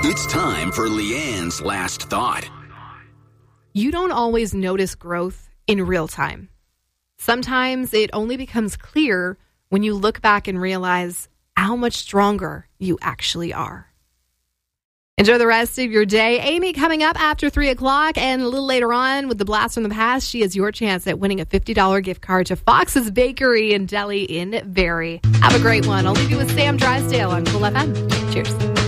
It's time for Leanne's Last Thought. You don't always notice growth in real time. Sometimes it only becomes clear when you look back and realize how much stronger you actually are. Enjoy the rest of your day. Amy coming up after 3 o'clock, and a little later on with the Blast from the Past, she has your chance at winning a $50 gift card to Fox's Bakery and Deli in Barrie. Have a great one. I'll leave you with Sam Drysdale on Cool FM. Cheers.